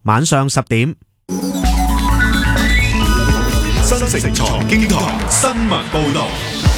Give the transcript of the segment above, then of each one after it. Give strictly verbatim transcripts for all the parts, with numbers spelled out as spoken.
晚上十點。 新城財經台新聞報道。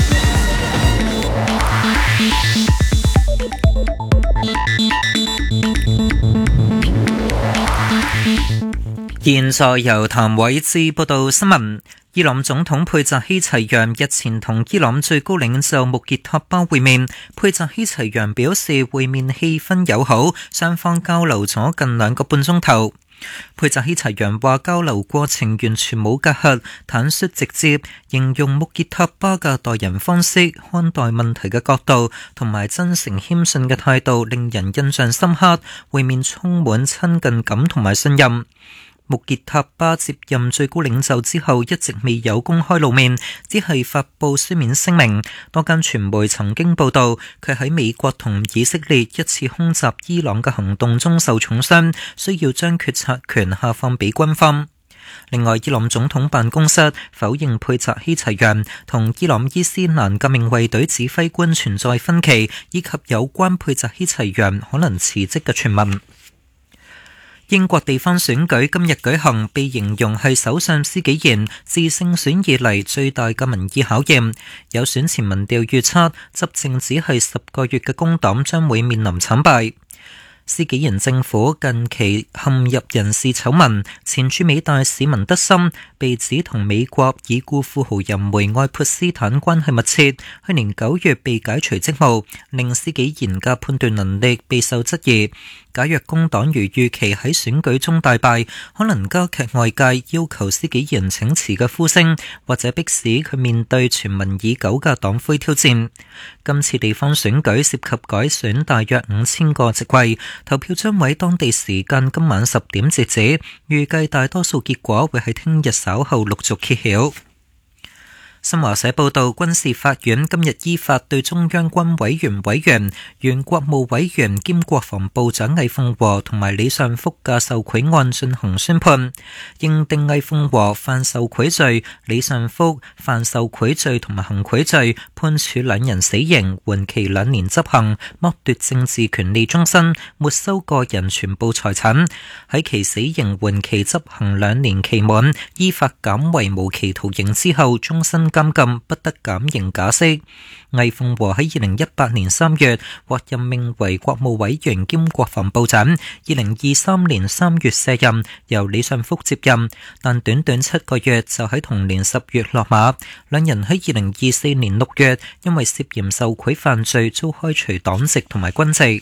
現在由譚偉志報道新聞。伊朗總統佩扎希齊揚日前同伊朗最高領袖穆傑塔巴會面，佩扎希齊揚表示會面氣氛友好，雙方交流咗近兩個半鐘頭。佩扎希齊揚話交流過程完全冇隔閡，坦率直接，形容穆傑塔巴嘅待人方式、看待問題嘅角度同埋真誠謙遜嘅態度令人印象深刻，會面充滿親近感同埋信任。穆傑塔巴接任最高領袖之後一直未有公開露面，只係發佈書面聲明。多間傳媒曾經報道佢喺美國同以色列一次空襲伊朗嘅行動中受重傷，需要將決策權下放俾軍方。另外，伊朗總統辦公室否認佩扎希齊揚同伊朗伊斯蘭革命衛隊指揮官存在分歧，以及有關佩扎希齊揚可能辭職嘅傳聞。英國地方選舉今日舉行，被形容係首相施紀賢自勝選以嚟最大嘅民意考驗。有選前民調預測，執政只係十個月嘅工黨將會面臨慘敗。施紀賢政府近期陷入人事醜聞，前駐美大使文德森被指同美國已故富豪人梅愛潑斯坦關係密切，去年九月被解除職務，令施紀賢嘅判斷能力備受質疑。假若工黨如預期喺選舉中大敗，可能加劇外界要求施紀賢請辭嘅呼聲，或者迫使佢面對傳聞已久嘅黨魁挑戰。今次地方選舉涉及改選大約五千個席位，投票將喺當地時間今晚十點截止，預計大多數結果會喺聽日稍後陸續揭曉。新華社報道，軍事法院今日依法對中央軍委員委員、原國務委員兼國防部長魏鳳和同埋李尚福嘅受賄案進行宣判，認定魏鳳和犯受賄罪，李尚福犯受賄罪同埋行賄罪，判處兩人死刑，緩期兩年執行，剝奪政治權利終身，沒收個人全部財產。喺其死刑緩期執行兩年期滿，依法減為無期徒刑之後，終身監禁，不得減刑假釋。魏鳳和喺二零一八年三月獲任命為國務委員兼國防部長，二零二三年三月卸任，由李尚福接任，但短短七個月就喺同年十月落馬。兩人喺二零二四年六月因為涉嫌受賄犯罪遭開除黨籍同埋軍籍。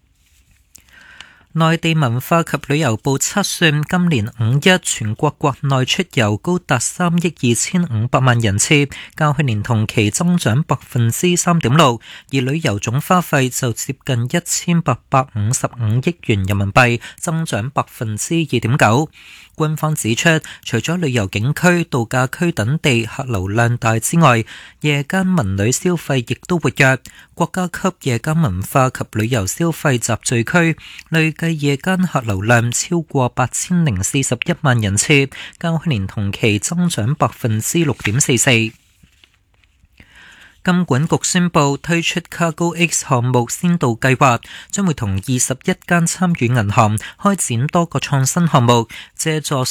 內地文化及旅遊部測算，今年五一全國國內出遊高達三億二千五百萬人次，較去年同期增長百分之三點六，而旅遊總花費就接近一千八百五十五億元人民幣，增長百分之二點九。官方指出，除咗旅遊景區、度假區等地客流量大之外，夜間文旅消費亦都活躍。國家級夜間文化及旅遊消費集聚區累計夜間客流量超過八千零四十一萬人次，較去年同期增長百分之六點四四。金管局宣布推出 Cargo X 項目先導計劃，將會同二十一間參與銀行開展多個創新項目，借助